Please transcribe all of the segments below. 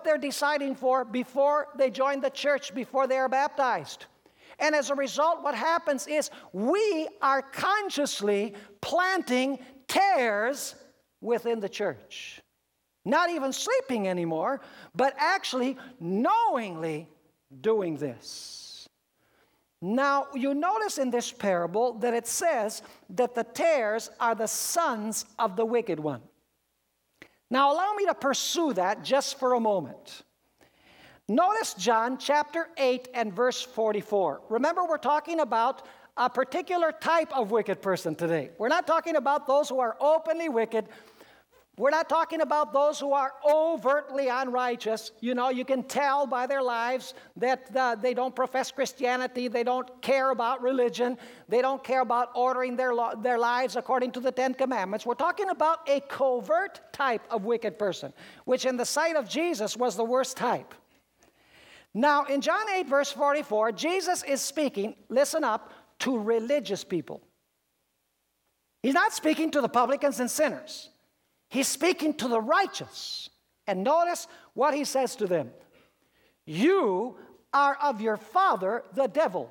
what they're deciding for before they join the church, before they are baptized. And as a result, what happens is we are consciously planting tares within the church. Not even sleeping anymore, but actually knowingly doing this. Now, you notice in this parable that it says that the tares are the sons of the wicked one. Now, allow me to pursue that just for a moment. Notice John chapter 8 and verse 44. Remember, we're talking about a particular type of wicked person today. We're not talking about those who are openly wicked. We're not talking about those who are overtly unrighteous. You know, you can tell by their lives that they don't profess Christianity. They don't care about religion. They don't care about ordering their lives according to the Ten Commandments. We're talking about a covert type of wicked person, which in the sight of Jesus was the worst type. Now, in John 8, verse 44, Jesus is speaking, listen up, to religious people. He's not speaking to the publicans and sinners. He's speaking to the righteous. And notice what he says to them. You are of your father, the devil.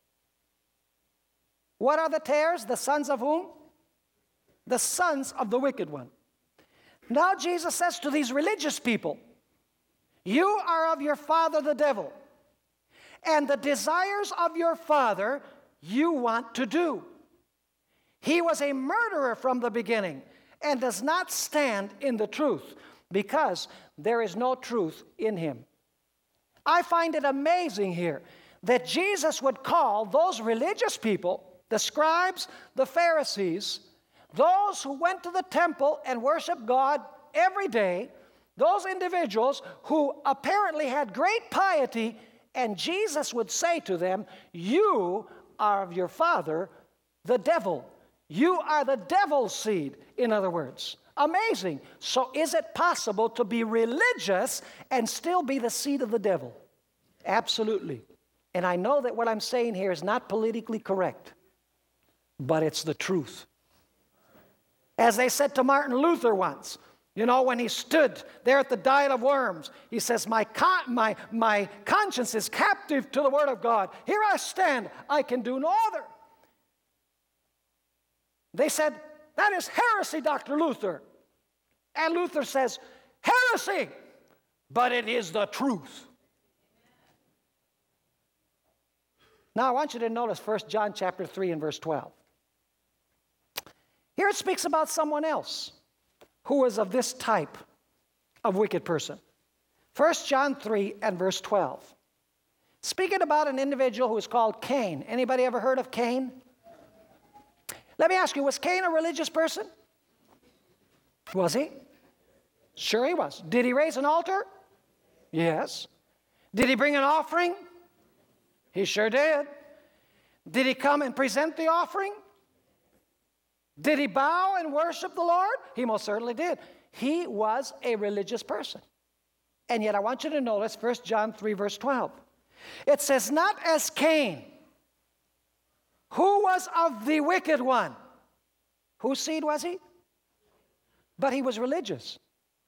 What are the tares? The sons of whom? The sons of the wicked one. Now Jesus says to these religious people, you are of your father, the devil. And the desires of your father you want to do. He was a murderer from the beginning, and does not stand in the truth, because there is no truth in him. I find it amazing here that Jesus would call those religious people, the scribes, the Pharisees, those who went to the temple and worshiped God every day, those individuals who apparently had great piety, and Jesus would say to them, you are of your father, the devil. You are the devil's seed, in other words. Amazing. So is it possible to be religious and still be the seed of the devil? Absolutely. And I know that what I'm saying here is not politically correct, but it's the truth. As they said to Martin Luther once, you know, when he stood there at the Diet of Worms, he says, my conscience is captive to the Word of God. Here I stand, I can do no other. They said, that is heresy, Dr. Luther. And Luther says, heresy, but it is the truth. Now I want you to notice 1 John chapter 3 and verse 12. Here it speaks about someone else who is of this type of wicked person. 1 John 3 and verse 12. Speaking about an individual who is called Cain. Anybody ever heard of Cain? Let me ask you, was Cain a religious person? Was he? Sure he was. Did he raise an altar? Yes. Did he bring an offering? He sure did. Did he come and present the offering? Did he bow and worship the Lord? He most certainly did. He was a religious person. And yet I want you to notice 1 John 3 verse 12. It says, not as Cain, who was of the wicked one. Whose seed was he? But he was religious.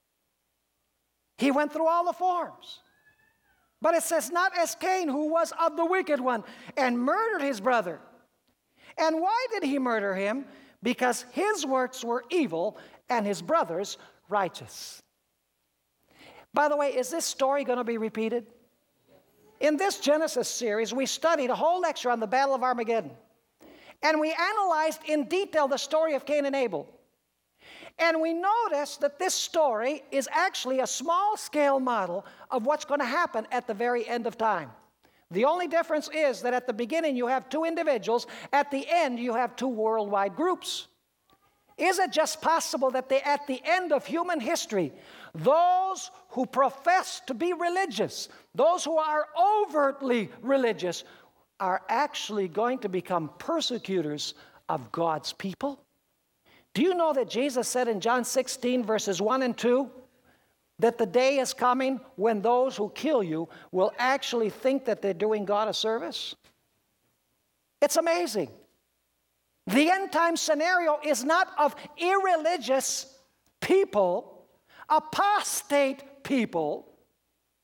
He went through all the forms. But it says, not as Cain, who was of the wicked one, and murdered his brother. And why did he murder him? Because his works were evil and his brother's righteous. By the way, is this story going to be repeated? In this Genesis series, we studied a whole lecture on the Battle of Armageddon. And we analyzed in detail the story of Cain and Abel. And we noticed that this story is actually a small-scale model of what's going to happen at the very end of time. The only difference is that at the beginning you have two individuals, at the end you have two worldwide groups. Is it just possible that at the end of human history, those who profess to be religious, those who are overtly religious, are actually going to become persecutors of God's people? Do you know that Jesus said in John 16, verses 1 and 2, that the day is coming when those who kill you will actually think that they're doing God a service? It's amazing. The end time scenario is not of irreligious people, apostate people,